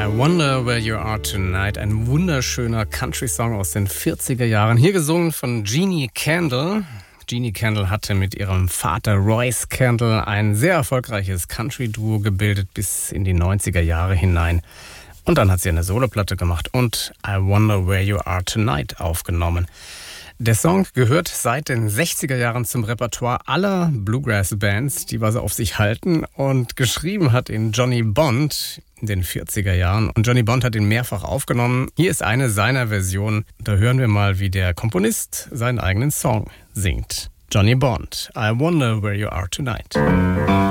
Wonder Where You Are Tonight, ein wunderschöner Country-Song aus den 40er Jahren, hier gesungen von Jeannie Kendall. Jeannie Kendall hatte mit ihrem Vater Royce Kendall ein sehr erfolgreiches Country-Duo gebildet bis in die 90er Jahre hinein. Und dann hat sie eine Soloplatte gemacht und I Wonder Where You Are Tonight aufgenommen. Der Song gehört seit den 60er Jahren zum Repertoire aller Bluegrass-Bands, die was auf sich halten. Und geschrieben hat ihn Johnny Bond in den 40er Jahren. Und Johnny Bond hat ihn mehrfach aufgenommen. Hier ist eine seiner Versionen. Da hören wir mal, wie der Komponist seinen eigenen Song singt. Johnny Bond, I Wonder Where You Are Tonight.